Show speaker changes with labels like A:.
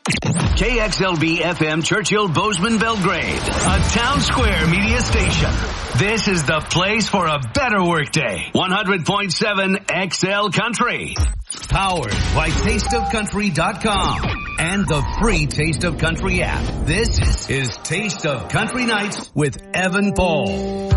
A: KXLB FM Churchill Bozeman Belgrade, a Town Square media station. This is the place for a better workday. 100.7 XL Country. Powered by TasteOfCountry.com and the free Taste of Country app. This is Taste of Country Nights with Evan Paul.